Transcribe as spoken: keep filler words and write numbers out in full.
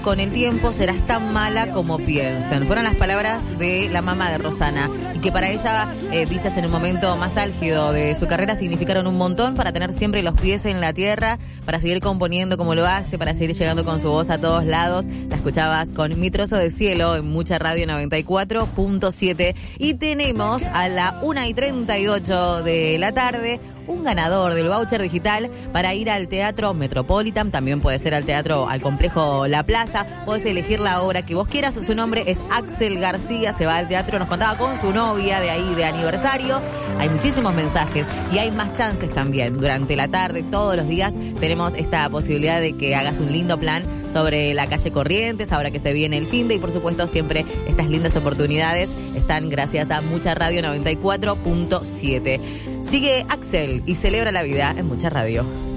Con el tiempo serás tan mala como piensen. Fueron las palabras de la mamá de Rosana y que para ella, eh, dichas en un momento más álgido de su carrera, significaron un montón para tener siempre los pies en la tierra, para seguir componiendo como lo hace, para seguir llegando con su voz a todos lados. La escuchabas con Mi Trozo de Cielo en Mucha Radio noventa y cuatro punto siete. Y tenemos a la una y treinta y ocho de la tarde un ganador del voucher digital para ir al Teatro Metropolitan. También puede ser al teatro, al complejo La Plaza. Podés elegir la obra que vos quieras. Su nombre es Axel García. Se va al teatro. Nos contaba con su novia de ahí de aniversario. Hay muchísimos mensajes y hay más chances también. Durante la tarde, todos los días, tenemos esta posibilidad de que hagas un lindo plan sobre la calle Corrientes, ahora que se viene el finde. Y por supuesto, siempre estas lindas oportunidades están gracias a Mucha Radio noventa y cuatro punto siete. Sigue Axel y celebra la vida en Mucha Radio.